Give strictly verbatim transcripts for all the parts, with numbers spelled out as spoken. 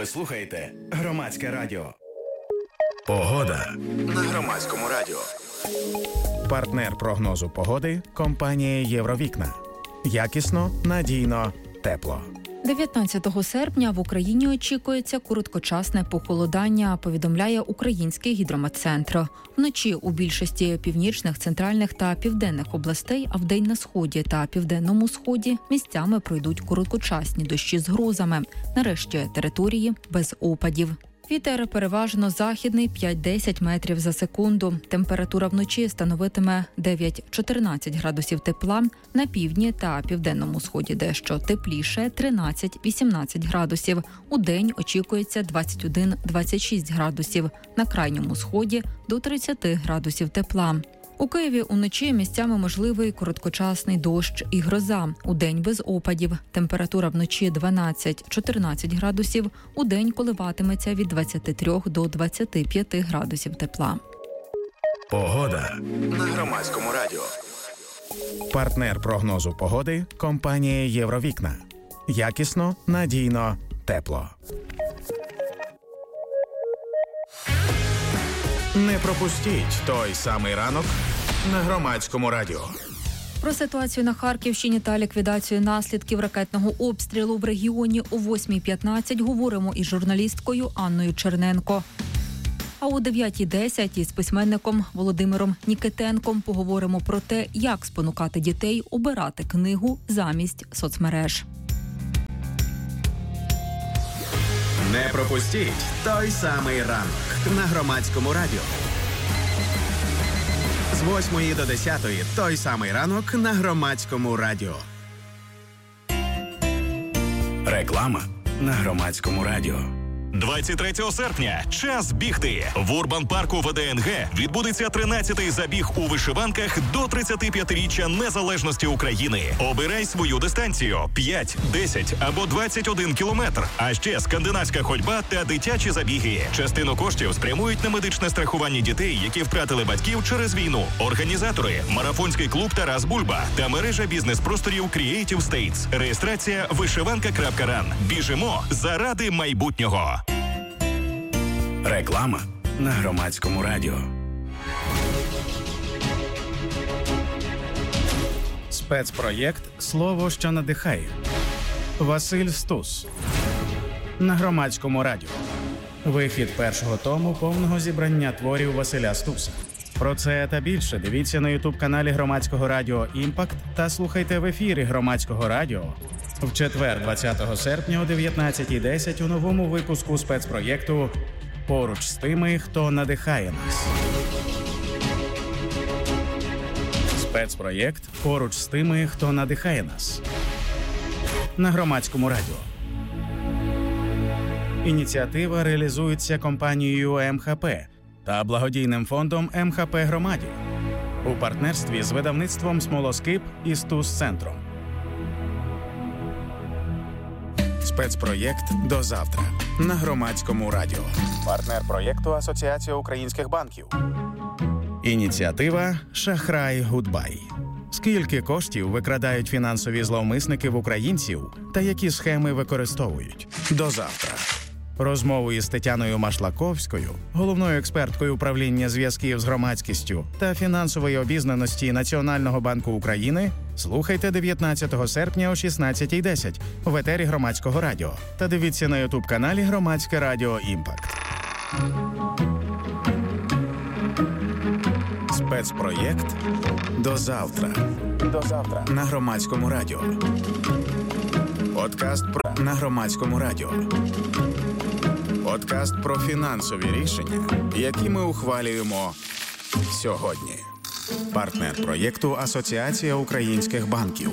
слухаєте Громадське радіо. Погода на Громадському радіо. Партнер прогнозу погоди – компанія «Євровікна». Якісно, надійно, тепло. дев'ятнадцятого серпня в Україні очікується короткочасне похолодання, повідомляє Український гідрометцентр. Вночі у більшості північних, центральних та південних областей, а вдень на сході та південному сході місцями пройдуть короткочасні дощі з грозами. Нарешті території без опадів. Вітер переважно західний п'ять-десять метрів за секунду. Температура вночі становитиме дев'ять-чотирнадцять градусів тепла, на півдні та південному сході дещо тепліше тринадцять-вісімнадцять градусів. Удень очікується двадцять один-двадцять шість градусів, на крайньому сході до тридцять градусів тепла. У Києві уночі місцями можливий короткочасний дощ і гроза. Удень без опадів. Температура вночі дванадцять-чотирнадцять градусів. Удень коливатиметься від двадцяти трьох до двадцяти п'яти градусів тепла. Погода на Громадському радіо. Партнер прогнозу погоди – компанія «Євровікна». Якісно, надійно, тепло. Не пропустіть той самий ранок на Громадському радіо. Про ситуацію на Харківщині та ліквідацію наслідків ракетного обстрілу в регіоні о восьмій п'ятнадцять говоримо із журналісткою Анною Черненко. А о дев'ятій десять із письменником Володимиром Нікітенком поговоримо про те, як спонукати дітей обирати книгу замість соцмереж. Не пропустіть той самий ранок на Громадському радіо. З восьмої до десятої той самий ранок на Громадському радіо. Реклама на Громадському радіо. двадцять третього серпня – час бігти. В Урбан-парку ВДНГ відбудеться тринадцятий забіг у вишиванках до тридцятип'ятиріччя незалежності України. Обирай свою дистанцію – п'ять, десять або двадцять один кілометр. А ще скандинавська ходьба та дитячі забіги. Частину коштів спрямують на медичне страхування дітей, які втратили батьків через війну. Організатори – марафонський клуб «Тарас Бульба» та мережа бізнес-просторів Creative States. Реєстрація вишиванка крапка ран. Біжимо заради майбутнього. Реклама на Громадському радіо. Спецпроєкт «Слово, що надихає». Василь Стус. На Громадському радіо. Вихід першого тому повного зібрання творів Василя Стуса. Про це та більше дивіться на ютуб-каналі Громадського радіо «Імпакт» та слухайте в ефірі Громадського радіо в четвер, двадцятого серпня о дев'ятнадцятій десять у новому випуску спецпроєкту «Поруч з тими, хто надихає нас». Спецпроєкт «Поруч з тими, хто надихає нас» на Громадському радіо. Ініціатива реалізується компанією ем ха пе та благодійним фондом ем ха пе «Громаді» у партнерстві з видавництвом «Смолоскип» і «Стус-центром». Спецпроєкт «До завтра» на Громадському радіо. Партнер проєкту Асоціація українських банків. Ініціатива «Шахрай Гудбай». Скільки коштів викрадають фінансові зловмисники в українців та які схеми використовують? До завтра. Розмову із Тетяною Машлаковською, головною експерткою управління зв'язків з громадськістю та фінансової обізнаності Національного банку України, слухайте дев'ятнадцятого серпня о шістнадцятій десять в етері Громадського радіо та дивіться на ютуб-каналі Громадське радіо «Імпакт». Спецпроєкт «До завтра». До завтра на Громадському радіо. Подкаст про на Громадському радіо. Подкаст про фінансові рішення, які ми ухвалюємо сьогодні. Партнер проєкту Асоціація українських банків.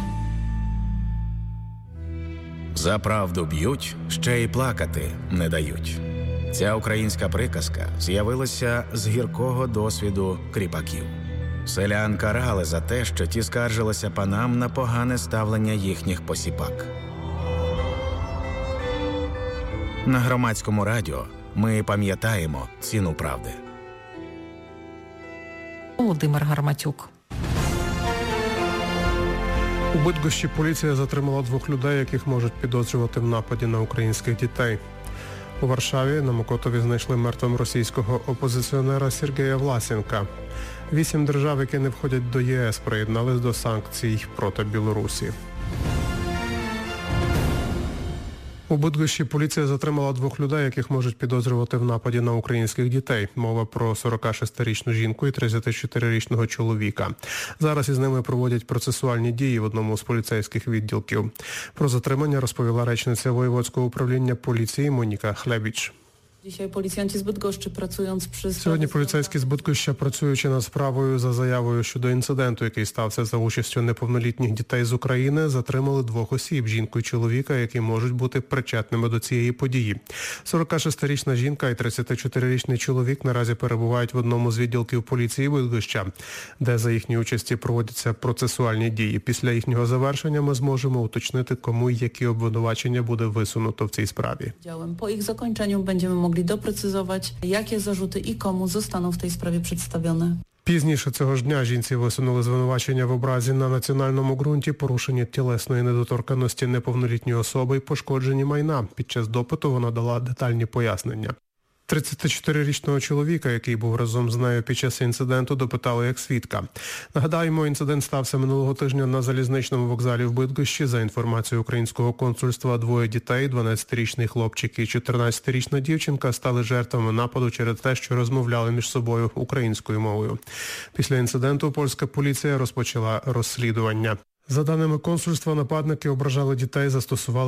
За правду б'ють, ще й плакати не дають. Ця українська приказка з'явилася з гіркого досвіду кріпаків. Селян карали за те, що ті скаржилися панам на погане ставлення їхніх посіпак. На Громадському радіо ми пам'ятаємо ціну правди. Володимир Гарматюк. У Бидгощі поліція затримала двох людей, яких можуть підозрювати в нападі на українських дітей. У Варшаві на Мокотові знайшли мертвим російського опозиціонера Сергія Власенка. Вісім держав, які не входять до ЄС, приєднались до санкцій проти Білорусі. У Бидгощі поліція затримала двох людей, яких можуть підозрювати в нападі на українських дітей. Мова про сорокашестирічну жінку і тридцятичотирирічного чоловіка. Зараз із ними проводять процесуальні дії в одному з поліцейських відділків. Про затримання розповіла речниця Воєводського управління поліції Моніка Хлебіч. Сьогодні поліцейські з Бидгоща, працюючи над справою за заявою щодо інциденту, який стався за участю неповнолітніх дітей з України, затримали двох осіб – жінку і чоловіка, які можуть бути причетними до цієї події. сорокашестирічна жінка і тридцятичотирирічний чоловік наразі перебувають в одному з відділків поліції Бидгоща, де за їхньої участі проводяться процесуальні дії. Після їхнього завершення ми зможемо уточнити, кому і які обвинувачення буде висунуто в цій справі. Po ich zakończeniu będziemy mogli doprecyzować, jakie zarzuty i komu zostaną w tej sprawie przedstawione. Пізніше цього ж дня жінці висунули звинувачення в образі на національному ґрунті, порушенні тілесної недоторканності неповнолітньої особи і пошкодженні майна. Під час допиту вона дала детальні пояснення. тридцятичотирирічного чоловіка, який був разом з нею під час інциденту, допитали як свідка. Нагадаємо, інцидент стався минулого тижня на залізничному вокзалі в Бидгощі. За інформацією українського консульства, двоє дітей, дванадцятирічний хлопчик і чотирнадцятирічна дівчинка, стали жертвами нападу через те, що розмовляли між собою українською мовою. Після інциденту польська поліція розпочала розслідування. За даними консульства, нападники ображали дітей, застосували